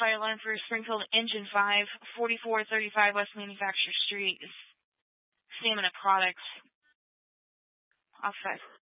fire alarm for Springfield Engine 5, 4435 West Manufacturer Street, Stamina Products. Off 5.